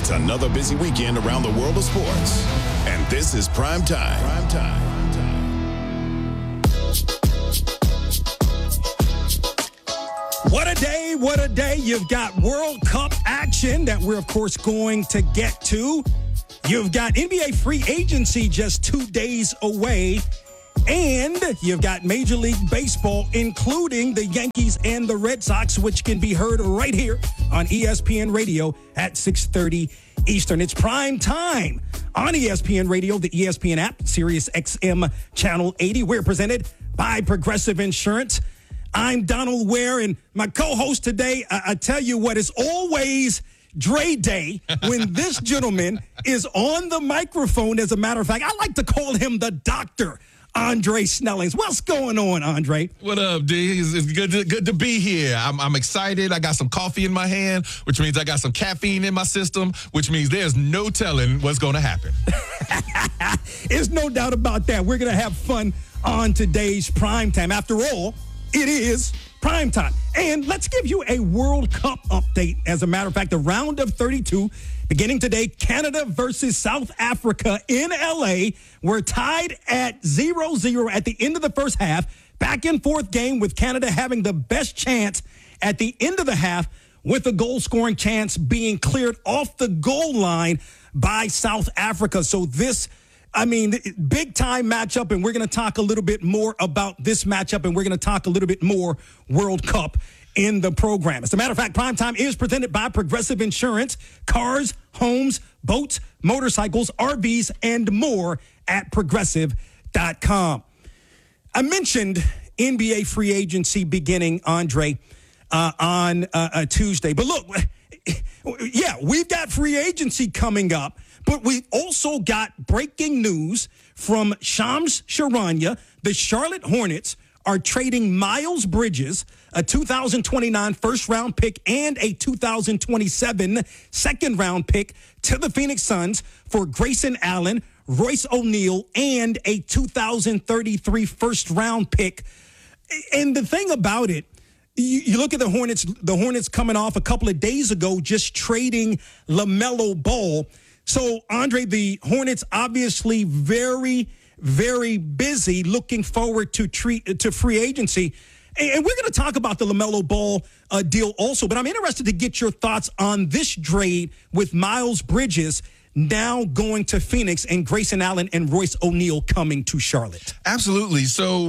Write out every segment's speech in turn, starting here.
It's another busy weekend around the world of sports. And this is Prime Time. Prime Time. What a day, what a day. You've got World Cup action that we're, of course, going to get to. You've got NBA free agency just 2 days away. And you've got Major League Baseball, including the Yankees and the Red Sox, which can be heard right here on ESPN Radio at 6:30 Eastern. It's prime time on ESPN Radio, the ESPN app, Sirius XM Channel 80. We're presented by Progressive Insurance. I'm Donald Ware, and my co-host today, I tell you what, it's always Dre Day when this gentleman is on the microphone. As a matter of fact, I like to call him the doctor. Andre Snellings. What's going on, Andre? What up, D? It's good to be here. I'm excited. I got some coffee in my hand, which means I got some caffeine in my system, which means there's no telling what's going to happen. There's no doubt about that. We're going to have fun on today's Primetime. After all, it is Primetime. And let's give you a World Cup update. As a matter of fact, the round of 32 beginning today, Canada versus South Africa in L.A. We're tied at 0-0 at the end of the first half. Back and forth game with Canada having the best chance at the end of the half, with a goal-scoring chance being cleared off the goal line by South Africa. So this, big-time matchup, and we're going to talk a little bit more about this matchup, and we're going to talk a little bit more World Cup in the program. As a matter of fact, Primetime is presented by Progressive Insurance. Cars, homes, boats, motorcycles, RVs, and more at Progressive.com. I mentioned NBA free agency beginning, Andre, on Tuesday. But look, yeah, we've got free agency coming up, but we also got breaking news from Shams Charania. The Charlotte Hornets are trading Miles Bridges, a 2029 first-round pick, and a 2027 second-round pick to the Phoenix Suns for Grayson Allen, Royce O'Neal, and a 2033 first-round pick. And the thing about it, you look at the Hornets coming off a couple of days ago just trading LaMelo Ball. So, Andre, the Hornets obviously very, very busy, looking forward to free agency. And we're going to talk about the LaMelo Ball deal also, but I'm interested to get your thoughts on this trade with Miles Bridges now going to Phoenix and Grayson Allen and Royce O'Neal coming to Charlotte. Absolutely. So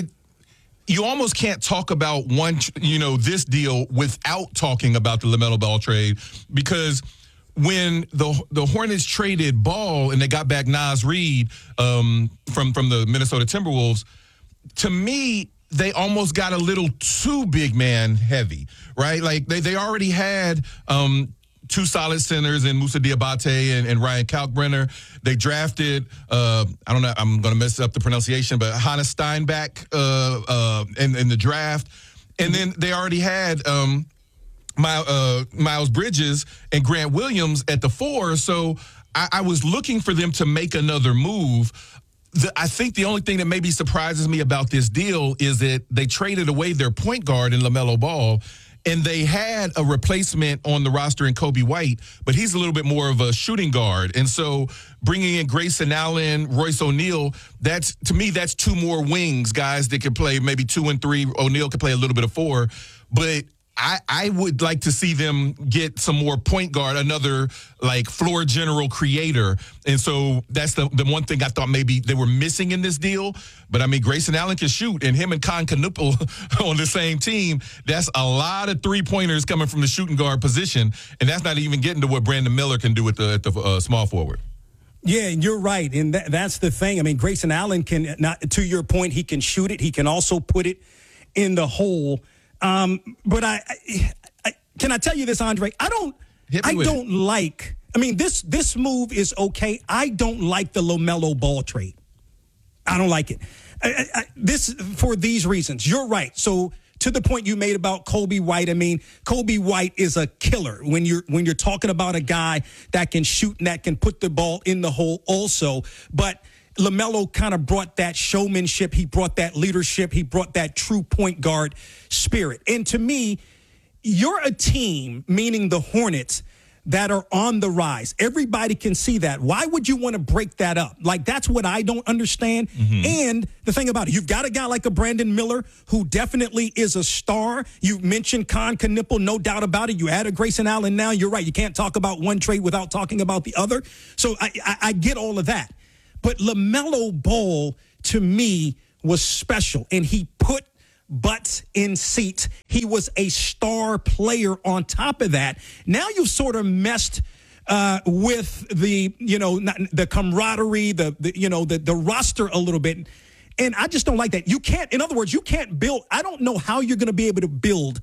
you almost can't talk about this deal without talking about the LaMelo Ball trade, because when the Hornets traded Ball and they got back Naz Reid from the Minnesota Timberwolves, to me, they almost got a little too big man heavy, right? Like they already had two solid centers in Moussa Diabate and Ryan Kalkbrenner. They drafted, I don't know, I'm going to mess up the pronunciation, but Hannes Steinbach in the draft. And then they already had Miles Bridges and Grant Williams at the 4. So I was looking for them to make another move. I think the only thing that maybe surprises me about this deal is that they traded away their point guard in LaMelo Ball, and they had a replacement on the roster in Kobe White, but he's a little bit more of a shooting guard. And so bringing in Grayson Allen, Royce O'Neal, to me, that's two more wings, guys that could play maybe 2 and 3. O'Neal could play a little bit of 4. But I would like to see them get some more point guard, another like floor general creator. And so that's the one thing I thought maybe they were missing in this deal. But I mean, Grayson Allen can shoot, and him and Con Canupel on the same team, that's a lot of 3-pointers coming from the shooting guard position. And that's not even getting to what Brandon Miller can do at the small forward. Yeah, you're right. And that's the thing. I mean, Grayson Allen can, not to your point, he can shoot it. He can also put it in the hole. But I can I tell you this, Andre? This move is okay. I don't like the LaMelo Ball trade. I don't like it. This for these reasons. You're right. So to the point you made about Kobe White, I mean, Kobe White is a killer when you're talking about a guy that can shoot and that can put the ball in the hole also. But LaMelo kind of brought that showmanship. He brought that leadership. He brought that true point guard spirit. And to me, you're a team, meaning the Hornets, that are on the rise. Everybody can see that. Why would you want to break that up? Like, that's what I don't understand. And the thing about it, you've got a guy like a Brandon Miller who definitely is a star. You mentioned Con Knipple, no doubt about it. You added Grayson Allen now. You're right. You can't talk about one trade without talking about the other. So I get all of that. But LaMelo Ball, to me, was special. And he put butts in seats. He was a star player on top of that. Now you've sort of messed with the camaraderie, the roster a little bit. And I just don't like that. You can't, in other words, you can't build. I don't know how you're going to be able to build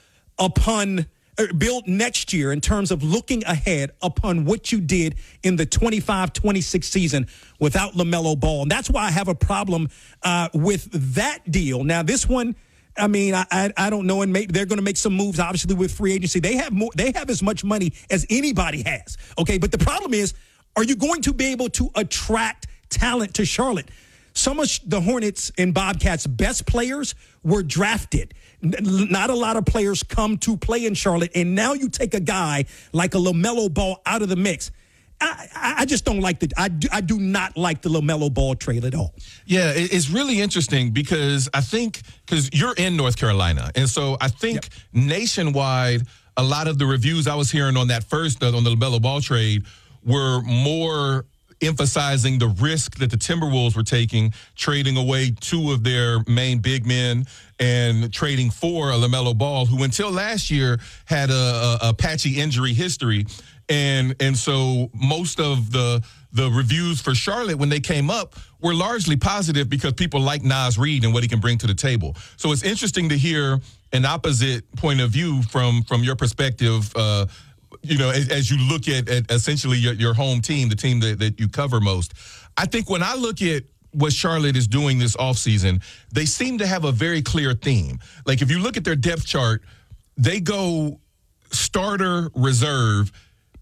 next year in terms of looking ahead upon what you did in the 25-26 season without LaMelo Ball. And that's why I have a problem with that deal. Now, this one, I mean, I don't know, and maybe they're going to make some moves, obviously, with free agency. They have as much money as anybody has, okay? But the problem is, are you going to be able to attract talent to Charlotte? Some of the Hornets and Bobcats' best players were drafted. Not a lot of players come to play in Charlotte, and now you take a guy like a LaMelo Ball out of the mix. I just don't like I do not like the LaMelo Ball trade at all. Yeah, it's really interesting because you're in North Carolina, and so I think nationwide, a lot of the reviews I was hearing on that first on the LaMelo Ball trade were more emphasizing the risk that the Timberwolves were taking, trading away two of their main big men and trading for a LaMelo Ball, who until last year had a patchy injury history. And so most of the reviews for Charlotte when they came up were largely positive because people like Naz Reid and what he can bring to the table. So it's interesting to hear an opposite point of view from your perspective, as you look at essentially your home team, the team that you cover most. I think when I look at what Charlotte is doing this offseason, they seem to have a very clear theme. Like if you look at their depth chart, they go starter, reserve,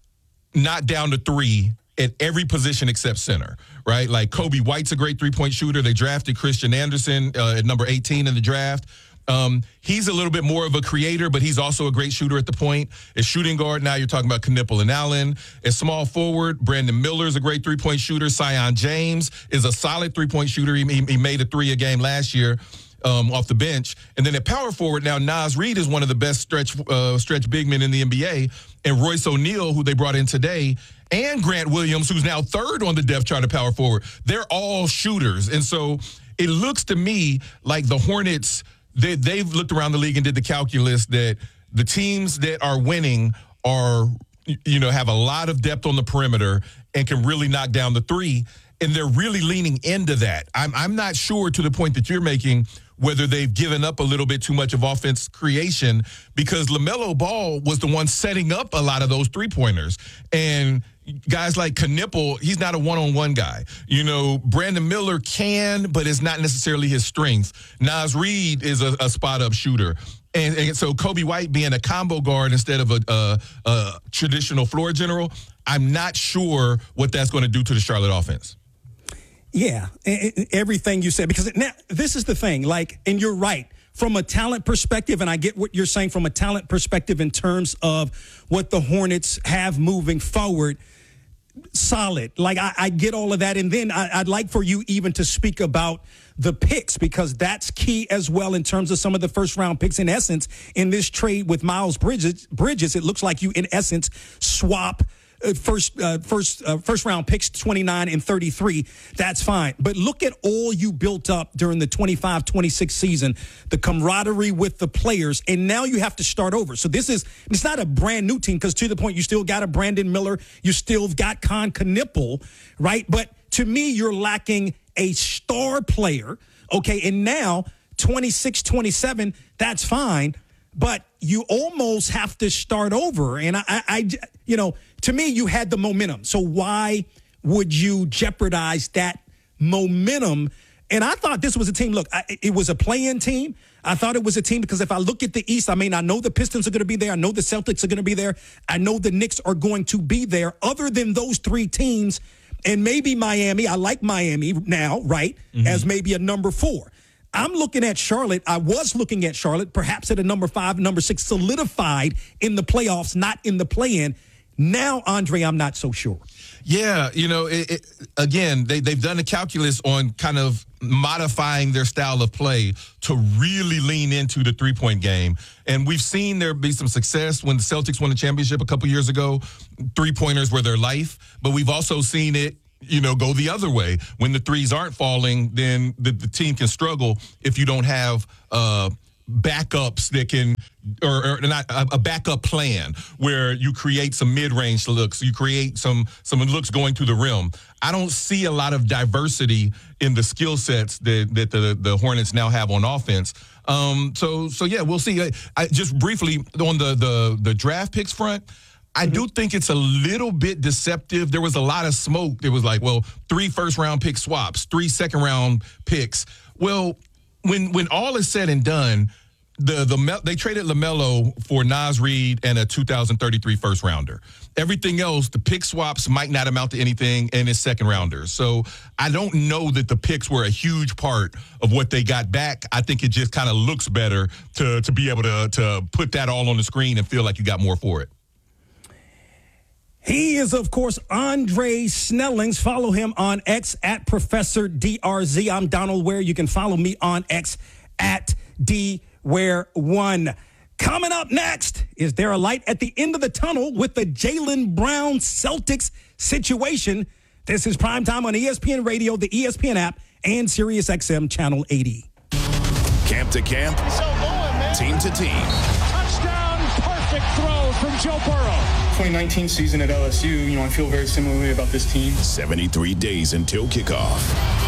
not down to three at every position except center, right? Like Kobe White's a great three-point shooter. They drafted Christian Anderson at number 18 in the draft. He's a little bit more of a creator, but he's also a great shooter at the point. As shooting guard, now you're talking about Knipple and Allen. As small forward, Brandon Miller is a great three-point shooter. Sion James is a solid three-point shooter. He made a three a game last year off the bench. And then at power forward, now Naz Reid is one of the best stretch big men in the NBA. And Royce O'Neal, who they brought in today, and Grant Williams, who's now third on the depth chart at power forward. They're all shooters. And so it looks to me like the Hornets – They've looked around the league and did the calculus that the teams that are winning have a lot of depth on the perimeter and can really knock down the three, and they're really leaning into that. I'm not sure, to the point that you're making, whether they've given up a little bit too much of offense creation, because LaMelo Ball was the one setting up a lot of those three-pointers. And guys like Knipple, he's not a one-on-one guy. Brandon Miller can, but it's not necessarily his strength. Naz Reid is a spot-up shooter. And so Kobe White being a combo guard instead of a traditional floor general, I'm not sure what that's going to do to the Charlotte offense. Yeah, everything you said, because now this is the thing, and you're right. From a talent perspective, and I get what you're saying from a talent perspective in terms of what the Hornets have moving forward, solid. I get all of that. And then I'd like for you even to speak about the picks, because that's key as well in terms of some of the first-round picks. In essence, in this trade with Miles Bridges, it looks like you, in essence, swap first round picks 29 and 33. That's fine. But look at all you built up during the 25-26 season, the camaraderie with the players, and now you have to start over. So it's not a brand new team, because to the point, you still got a Brandon Miller, you still got Con Knipple, right? But to me, you're lacking a star player. Okay, and now 26, 27, that's fine. But you almost have to start over. And to me, you had the momentum. So why would you jeopardize that momentum? And I thought this was a team. Look, it was a play-in team. I thought it was a team because if I look at the East, I know the Pistons are going to be there. I know the Celtics are going to be there. I know the Knicks are going to be there. Other than those three teams, and maybe Miami, I like Miami now, right, as maybe a number 4. I'm looking at Charlotte. I was looking at Charlotte, perhaps at a number 5, number 6, solidified in the playoffs, not in the play-in. Now, Andre, I'm not so sure. Yeah, again, they've done the calculus on kind of modifying their style of play to really lean into the three-point game. And we've seen there be some success when the Celtics won the championship a couple years ago. Three-pointers were their life. But we've also seen it, go the other way. When the threes aren't falling, then the team can struggle if you don't have backups that can, or not a backup plan where you create some mid-range looks, you create some looks going to the rim. I don't see a lot of diversity in the skill sets that the Hornets now have on offense. So yeah, we'll see. I just briefly on the draft picks front, I do think it's a little bit deceptive. There was a lot of smoke. There was 3 first-round pick swaps, 3 second-round picks. Well, when all is said and done, they traded LaMelo for Naz Reid and a 2033 first rounder. Everything else, the pick swaps might not amount to anything, and it's second rounders. So I don't know that the picks were a huge part of what they got back. I think it just kind of looks better to be able to put that all on the screen and feel like you got more for it. He is, of course, Andre Snellings. Follow him on X at Professor DRZ. I'm Donald Ware. You can follow me on X at DWare1. Coming up next, is there a light at the end of the tunnel with the Jaylen Brown Celtics situation? This is Primetime on ESPN Radio, the ESPN app, and SiriusXM Channel 80. Camp to camp, team to team. Touchdown, perfect throw from Joe Burrow. 2019 season at LSU, I feel very similarly about this team. 73 days until kickoff.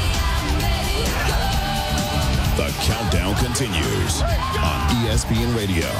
The countdown continues on ESPN Radio.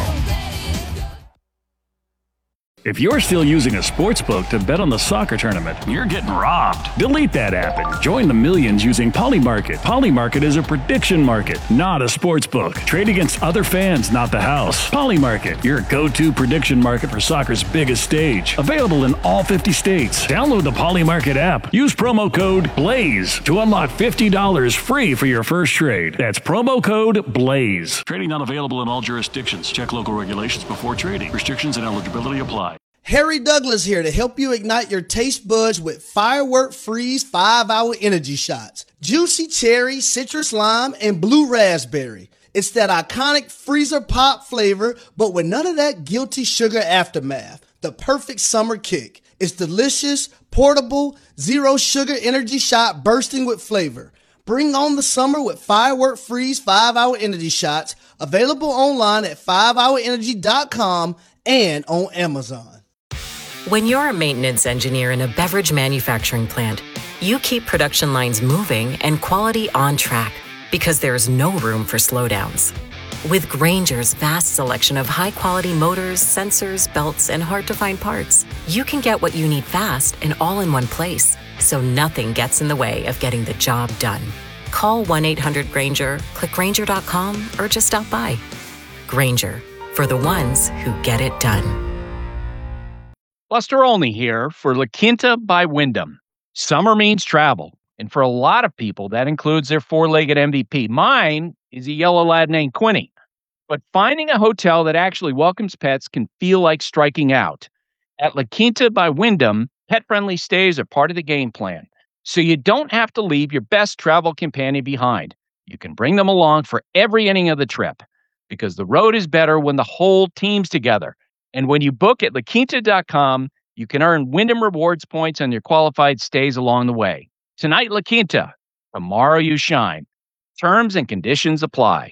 If you're still using a sportsbook to bet on the soccer tournament, you're getting robbed. Delete that app and join the millions using Polymarket. Polymarket is a prediction market, not a sportsbook. Trade against other fans, not the house. Polymarket, your go-to prediction market for soccer's biggest stage. Available in all 50 states. Download the Polymarket app. Use promo code BLAZE to unlock $50 free for your first trade. That's promo code BLAZE. Trading not available in all jurisdictions. Check local regulations before trading. Restrictions and eligibility apply. Harry Douglas here to help you ignite your taste buds with Firework Freeze 5-Hour Energy Shots. Juicy cherry, citrus lime, and blue raspberry. It's that iconic freezer pop flavor, but with none of that guilty sugar aftermath. The perfect summer kick. It's delicious, portable, zero sugar energy shot bursting with flavor. Bring on the summer with Firework Freeze 5-Hour Energy Shots. Available online at 5hourenergy.com and on Amazon. When you're a maintenance engineer in a beverage manufacturing plant, you keep production lines moving and quality on track because there's no room for slowdowns. With Grainger's vast selection of high-quality motors, sensors, belts, and hard-to-find parts, you can get what you need fast and all in one place, so nothing gets in the way of getting the job done. Call 1-800-GRAINGER, click Grainger.com, or just stop by. Grainger, for the ones who get it done. Buster Olney here for La Quinta by Wyndham. Summer means travel, and for a lot of people, that includes their four-legged MVP. Mine is a yellow lab named Quinny. But finding a hotel that actually welcomes pets can feel like striking out. At La Quinta by Wyndham, pet-friendly stays are part of the game plan, so you don't have to leave your best travel companion behind. You can bring them along for every inning of the trip, because the road is better when the whole team's together. And when you book at LaQuinta.com, you can earn Wyndham Rewards points on your qualified stays along the way. Tonight, La Quinta. Tomorrow, you shine. Terms and conditions apply.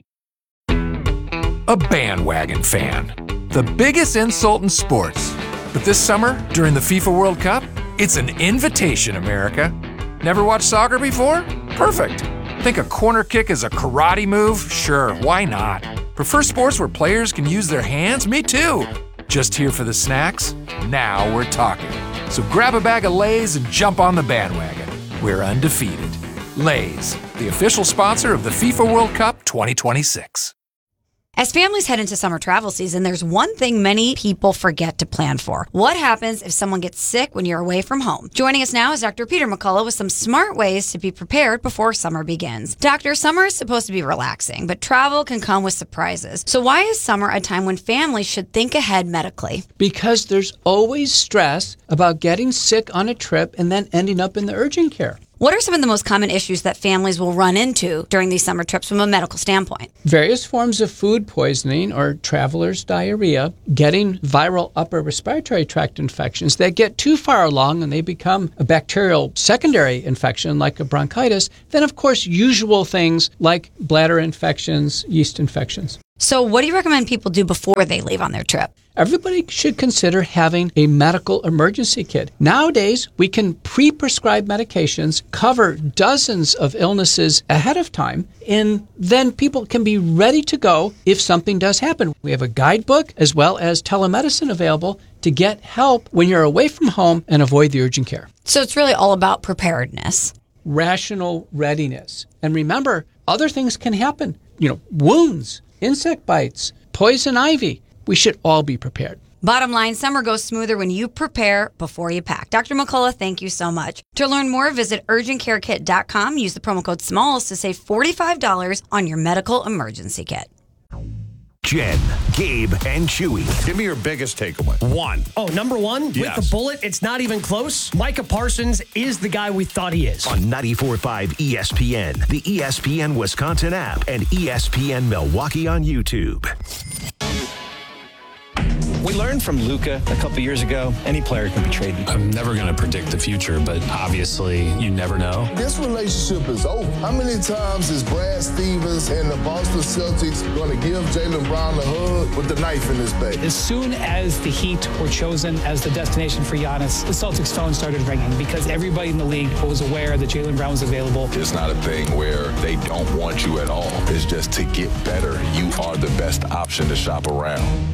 A bandwagon fan. The biggest insult in sports. But this summer, during the FIFA World Cup, it's an invitation, America. Never watched soccer before? Perfect. Think a corner kick is a karate move? Sure, why not? Prefer sports where players can use their hands? Me too. Just here for the snacks? Now we're talking. So grab a bag of Lay's and jump on the bandwagon. We're undefeated. Lay's, the official sponsor of the FIFA World Cup 2026. As families head into summer travel season, there's one thing many people forget to plan for. What happens if someone gets sick when you're away from home? Joining us now is Dr. Peter McCullough with some smart ways to be prepared before summer begins. Doctor, summer is supposed to be relaxing, but travel can come with surprises. So why is summer a time when families should think ahead medically? Because there's always stress about getting sick on a trip and then ending up in the urgent care. What are some of the most common issues that families will run into during these summer trips from a medical standpoint? Various forms of food poisoning or traveler's diarrhea, getting viral upper respiratory tract infections that get too far along and they become a bacterial secondary infection like a bronchitis. Then, of course, usual things like bladder infections, yeast infections. So what do you recommend people do before they leave on their trip? Everybody should consider having a medical emergency kit. Nowadays, we can pre-prescribe medications, cover dozens of illnesses ahead of time, and then people can be ready to go if something does happen. We have a guidebook as well as telemedicine available to get help when you're away from home and avoid the urgent care. So it's really all about preparedness. Rational readiness. And remember, other things can happen. Wounds, insect bites, poison ivy. We should all be prepared. Bottom line, summer goes smoother when you prepare before you pack. Dr. McCullough, thank you so much. To learn more, visit urgentcarekit.com. Use the promo code SMALLS to save $45 on your medical emergency kit. Jen, Gabe, and Chewy. Give me your biggest takeaway. One. Oh, number one? Yes. With the bullet, it's not even close. Micah Parsons is the guy we thought he is. On 94.5 ESPN, the ESPN Wisconsin app, and ESPN Milwaukee on YouTube. We learned from Luka a couple years ago, any player can be traded. I'm never going to predict the future, but obviously you never know. This relationship is over. How many times is Brad Stevens and the Boston Celtics going to give Jaylen Brown a hug with the knife in his back? As soon as the Heat were chosen as the destination for Giannis, the Celtics phone started ringing because everybody in the league was aware that Jaylen Brown was available. It's not a thing where they don't want you at all. It's just to get better, you are the best option to shop around.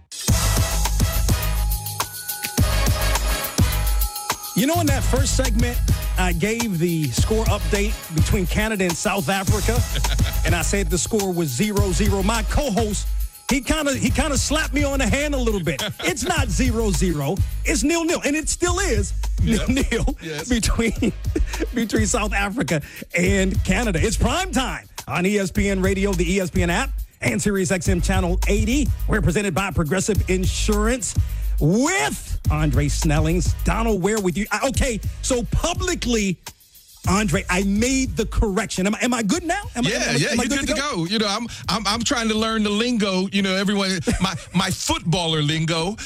In that first segment, I gave the score update between Canada and South Africa, and I said the score was 0-0. My co-host, he kind of slapped me on the hand a little bit. It's not 0-0. It's 0-0, and it still is 0-0 yes. between South Africa and Canada. It's prime time on ESPN Radio, the ESPN app, and SiriusXM Channel 80. We're presented by Progressive Insurance with Andre Snellings. Donald Ware with you. Okay, so publicly, Andre, I made the correction. Am I good now? Am I you're good to go. I'm trying to learn the lingo. Everyone, my footballer lingo.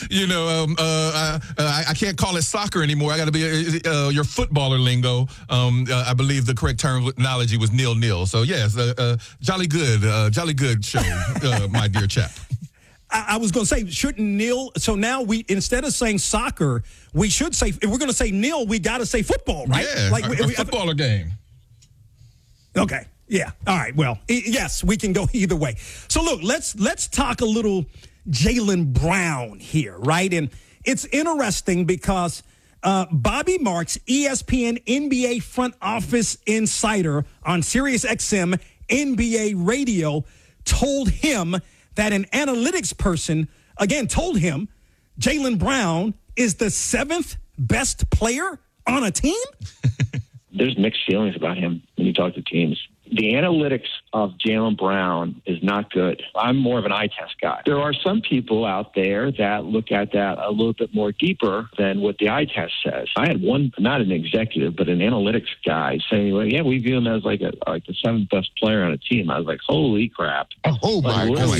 I can't call it soccer anymore. I got to be your footballer lingo. I believe the correct terminology was 0-0. So yes, jolly good show, my dear chap. I was going to say, shouldn't nil? So now instead of saying soccer, we should say, if we're going to say nil, we got to say football, right? Yeah, like a footballer game. Okay. Yeah. All right. Well, yes, we can go either way. So look, let's talk a little Jaylen Brown here, right? And it's interesting because Bobby Marks, ESPN NBA front office insider on SiriusXM NBA Radio, told him that an analytics person, again, told him Jaylen Brown is the 7th best player on a team? There's mixed feelings about him when you talk to teams. The analytics of Jaylen Brown is not good. I'm more of an eye test guy. There are some people out there that look at that a little bit more deeper than what the eye test says. I had one, not an executive, but an analytics guy saying, well, yeah, we view him as like the 7th best player on a team. I was like, holy crap. Oh, my God.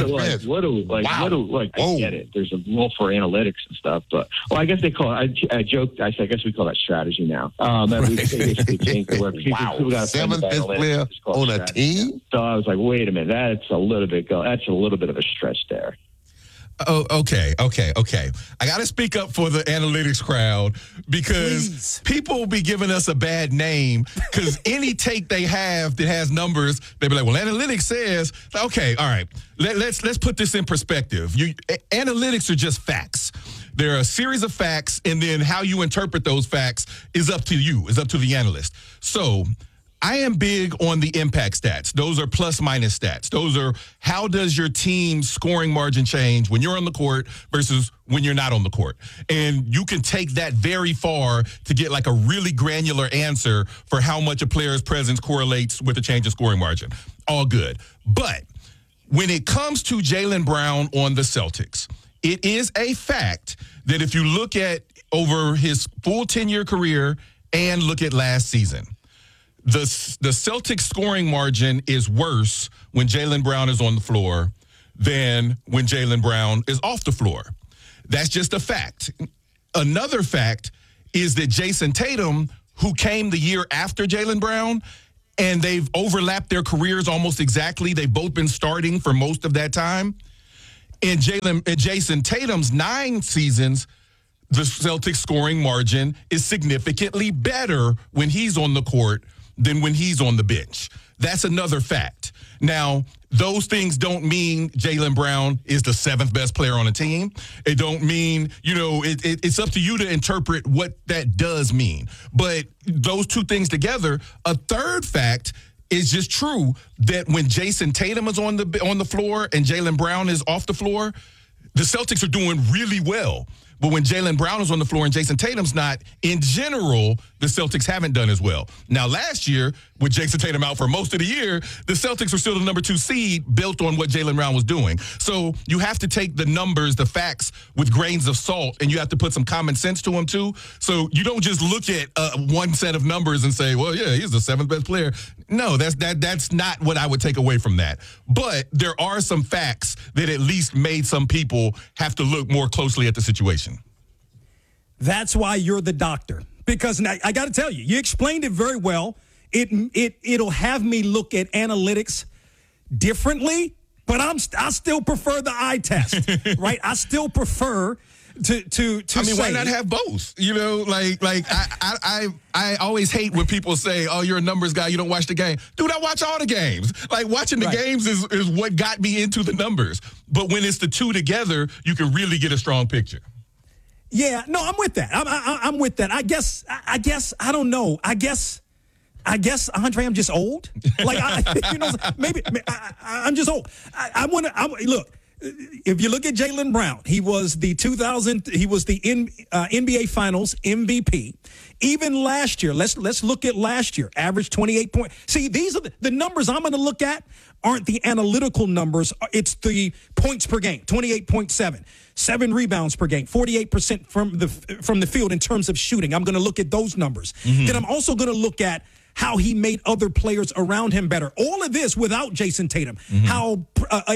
I get it. There's a role for analytics and stuff, but, I guess they call it, I joked, I said, I guess we call that strategy now. We basically changed it where people got 7th best player on a team? So I was like, wait a minute, that's a little bit of a stretch there. Oh, okay. I got to speak up for the analytics crowd because people be giving us a bad name because any take they have that has numbers, they be like, well, analytics says, okay, all right, let's put this in perspective. Analytics are just facts. There are a series of facts, and then how you interpret those facts is up to you, is up to the analyst. So I am big on the impact stats. Those are plus minus stats. Those are how does your team's scoring margin change when you're on the court versus when you're not on the court. And you can take that very far to get like a really granular answer for how much a player's presence correlates with a change in scoring margin. All good. But when it comes to Jaylen Brown on the Celtics, it is a fact that if you look at over his full 10-year career and look at last season, the Celtics scoring margin is worse when Jaylen Brown is on the floor than when Jaylen Brown is off the floor. That's just a fact. Another fact is that Jason Tatum, who came the year after Jaylen Brown, and they've overlapped their careers almost exactly. They've both been starting for most of that time. In Jason Tatum's 9 seasons, the Celtics scoring margin is significantly better when he's on the court than when he's on the bench. That's another fact. Now, those things don't mean Jaylen Brown is the 7th best player on the team. It don't mean, it's up to you to interpret what that does mean. But those two things together, a third fact is just true that when Jason Tatum is on the floor and Jaylen Brown is off the floor, the Celtics are doing really well. But when Jaylen Brown is on the floor and Jason Tatum's not, in general, the Celtics haven't done as well. Now, last year, with Jason Tatum out for most of the year, the Celtics were still the number 2 seed built on what Jaylen Brown was doing. So you have to take the numbers, the facts, with grains of salt, and you have to put some common sense to them, too. So you don't just look at one set of numbers and say, well, yeah, he's the 7th best player. No, that's not what I would take away from that. But there are some facts that at least made some people have to look more closely at the situation. That's why you're the doctor. Because now, I got to tell you, you explained it very well. It'll have me look at analytics differently, but I still prefer the eye test, right? I still prefer to say, why not have both? I always hate when people say, oh, you're a numbers guy, you don't watch the game. Dude, I watch all the games. Like, watching the games is what got me into the numbers. But when it's the two together, you can really get a strong picture. Yeah, no, I'm with that. I'm with that. I guess I don't know. I guess Andre, I'm just old. Like maybe I'm just old. I want to look. If you look at Jaylen Brown, he was the NBA Finals MVP. Even last year, let's look at last year. Average 28 points. See, these are the numbers I'm going to look at. Aren't the analytical numbers? It's the points per game. 28.7, 7 rebounds per game, 48% from the field in terms of shooting. I'm going to look at those numbers. Mm-hmm. Then I'm also going to look at how he made other players around him better. All of this without Jason Tatum. Mm-hmm. How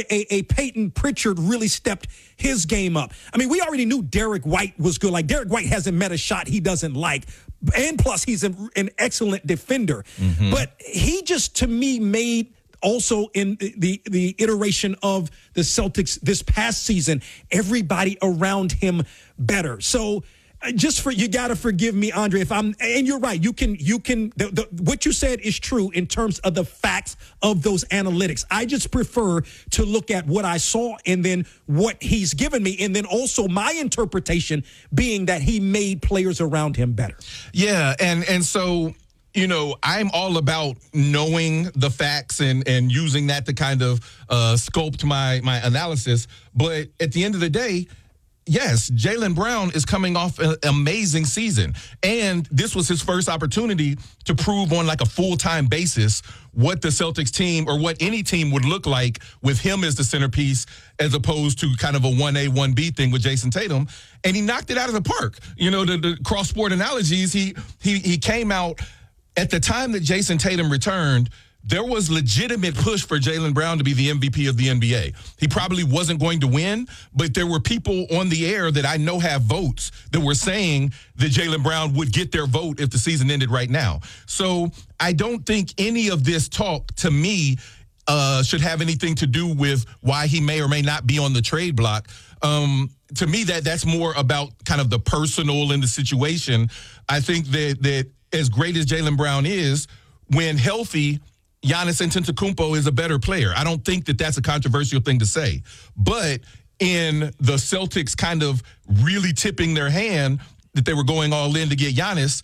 a Peyton Pritchard really stepped his game up. I mean, we already knew Derek White was good. Like, Derek White hasn't met a shot he doesn't like. And plus, he's an excellent defender. Mm-hmm. But he just, to me, made also in the iteration of the Celtics this past season, everybody around him better. So you got to forgive me, Andre, and you're right. You can what you said is true in terms of the facts of those analytics. I just prefer to look at what I saw and then what he's given me. And then also my interpretation being that he made players around him better. Yeah. And so, I'm all about knowing the facts and using that to kind of sculpt my analysis. But at the end of the day, yes, Jaylen Brown is coming off an amazing season. And this was his first opportunity to prove on like a full-time basis what the Celtics team or what any team would look like with him as the centerpiece as opposed to kind of a 1A, 1B thing with Jason Tatum. And he knocked it out of the park. The cross-sport analogies, he came out at the time that Jason Tatum returned. There was legitimate push for Jaylen Brown to be the MVP of the NBA. He probably wasn't going to win, but there were people on the air that I know have votes that were saying that Jaylen Brown would get their vote if the season ended right now. So I don't think any of this talk, to me, should have anything to do with why he may or may not be on the trade block. To me, that's more about kind of the personal in the situation. I think that as great as Jaylen Brown is, when healthy, Giannis Antetokounmpo is a better player. I don't think that that's a controversial thing to say. But in the Celtics kind of really tipping their hand that they were going all in to get Giannis,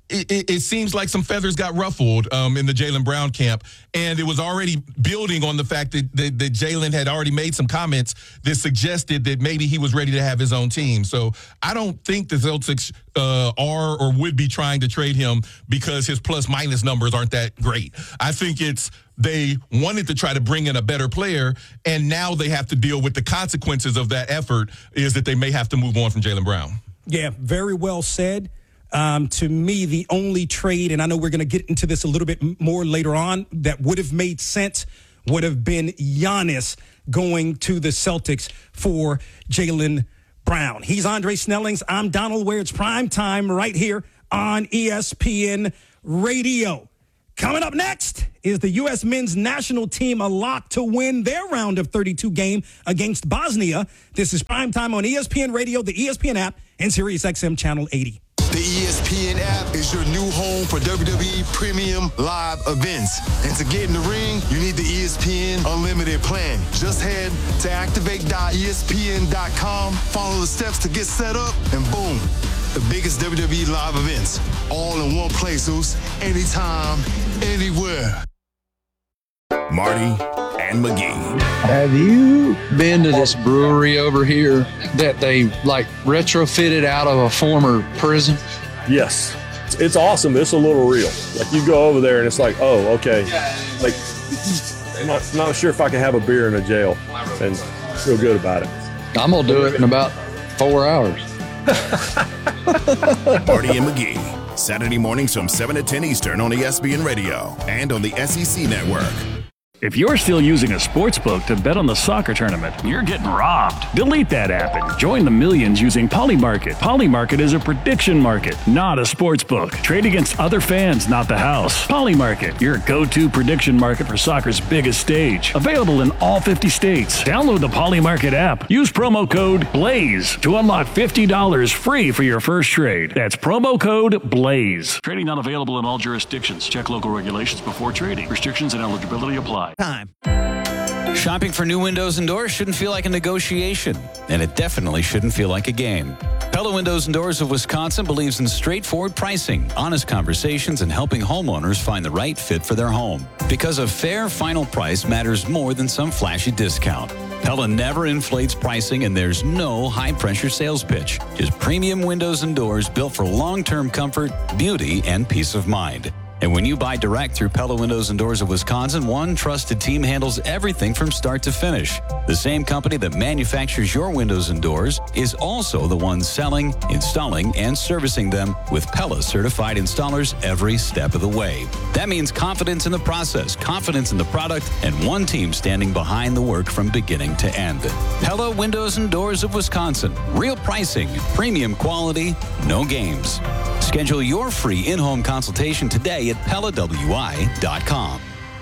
it seems like some feathers got ruffled in the Jaylen Brown camp, and it was already building on the fact that Jaylen had already made some comments that suggested that maybe he was ready to have his own team. So I don't think the Celtics are or would be trying to trade him because his plus-minus numbers aren't that great. I think they wanted to try to bring in a better player, and now they have to deal with the consequences of that effort is that they may have to move on from Jaylen Brown. Yeah, very well said. To me, the only trade, and I know we're going to get into this a little bit more later on, that would have made sense would have been Giannis going to the Celtics for Jaylen Brown. He's Andre Snellings. I'm Donald Ware. It's prime time right here on ESPN Radio. Coming up next is the U.S. men's national team a lock to win their round of 32 game against Bosnia. This is prime time on ESPN Radio, the ESPN app, and SiriusXM Channel 80. The ESPN app is your new home for WWE Premium Live events. And to get in the ring, you need the ESPN Unlimited plan. Just head to activate.espn.com, follow the steps to get set up, and boom, the biggest WWE Live events. All in one place, Zeus. Anytime, anywhere. Marty and McGee. Have you been to this brewery over here that they like retrofitted out of a former prison? Yes. It's awesome. It's a little real. Like you go over there and it's like, oh, okay. Like I'm not sure if I can have a beer in a jail and feel good about it. I'm going to do it in about 4 hours. Marty and McGee. Saturday mornings from 7 to 10 Eastern on ESPN Radio and on the SEC Network. If you're still using a sportsbook to bet on the soccer tournament, you're getting robbed. Delete that app and join the millions using Polymarket. Polymarket is a prediction market, not a sportsbook. Trade against other fans, not the house. Polymarket, your go-to prediction market for soccer's biggest stage. Available in all 50 states. Download the Polymarket app. Use promo code BLAZE to unlock $50 free for your first trade. That's promo code BLAZE. Trading not available in all jurisdictions. Check local regulations before trading. Restrictions and eligibility apply. Time. Shopping for new windows and doors shouldn't feel like a negotiation, and it definitely shouldn't feel like a game. Pella Windows and Doors of Wisconsin believes in straightforward pricing, honest conversations, and helping homeowners find the right fit for their home. Because a fair final price matters more than some flashy discount. Pella never inflates pricing, and there's no high-pressure sales pitch. Just premium windows and doors built for long-term comfort, beauty, and peace of mind. And when you buy direct through Pella Windows and Doors of Wisconsin, one trusted team handles everything from start to finish. The same company that manufactures your windows and doors is also the one selling, installing, and servicing them with Pella certified installers every step of the way. That means confidence in the process, confidence in the product, and one team standing behind the work from beginning to end. Pella Windows and Doors of Wisconsin. Real pricing, premium quality, no games. Schedule your free in-home consultation today at PellaWI.com.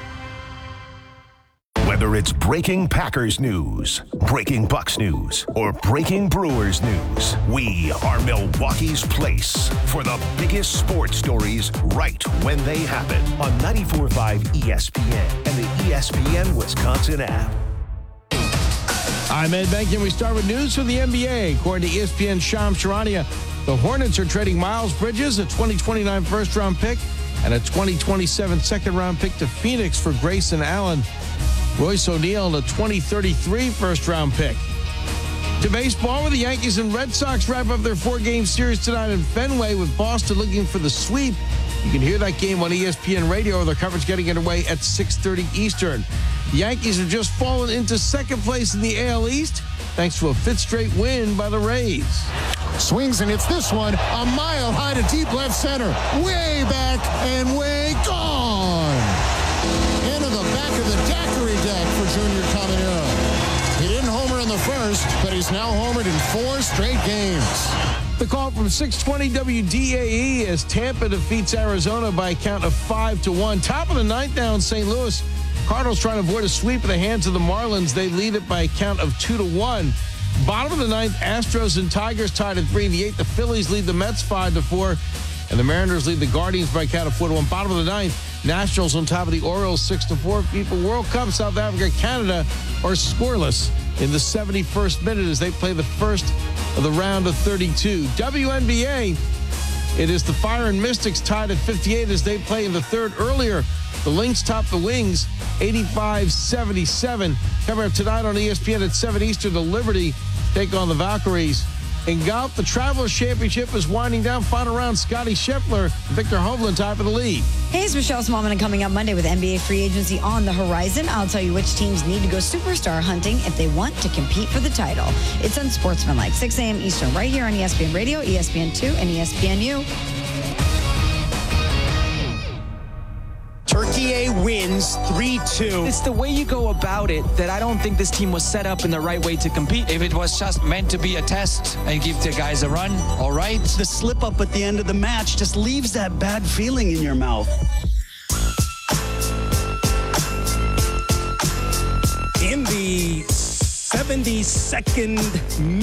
Whether it's breaking Packers news, breaking Bucks news, or breaking Brewers news, we are Milwaukee's place for the biggest sports stories right when they happen on 94.5 ESPN and the ESPN Wisconsin app. I'm Ed Benkin. We start with news from the NBA. According to ESPN's Shams Charania, the Hornets are trading Miles Bridges, a 2029 first-round pick, and a 2027 second-round pick to Phoenix for Grayson Allen. Royce O'Neal, a 2033 first-round pick. To baseball, where the Yankees and Red Sox wrap up their 4-game series tonight in Fenway with Boston looking for the sweep. You can hear that game on ESPN Radio, with their coverage getting underway at 6:30 Eastern. The Yankees have just fallen into second place in the AL East thanks to a fifth straight win by the Rays. Swings and it's this one, a mile high to deep left center. Way back and way gone. Into the back of the daiquiri deck for Junior Caminero. He didn't homer in the first, but he's now homered in 4 straight games. The call from 620 WDAE as Tampa defeats Arizona by a count of 5-1. Top of the ninth now in St. Louis. Cardinals trying to avoid a sweep at the hands of the Marlins. They lead it by a count of 2-1. Bottom of the ninth, Astros and Tigers tied at 3 in the 8th. The Phillies lead the Mets 5-4, and the Mariners lead the Guardians by a count of 4-1. Bottom of the ninth, Nationals on top of the Orioles 6-4. FIFA World Cup, South Africa, Canada are scoreless in the 71st minute as they play the first of the round of 32. WNBA, It is the Fire and Mystics tied at 58 as they play in the third. Earlier, the Lynx top the Wings 85-77. Coming up tonight on ESPN at 7 Eastern, the Liberty take on the Valkyries. In golf, the Travelers Championship is winding down. Final round, Scotty Scheffler, Victor Hovland tie for the lead. Hey, it's Michelle Smallman, and coming up Monday with NBA free agency on the horizon, I'll tell you which teams need to go superstar hunting if they want to compete for the title. It's Unsportsmanlike, 6 a.m. Eastern, right here on ESPN Radio, ESPN2, and ESPNU. Turkey wins 3-2. It's the way you go about it that I don't think this team was set up in the right way to compete. If it was just meant to be a test and give the guys a run, all right. The slip up at the end of the match just leaves that bad feeling in your mouth. In the 72nd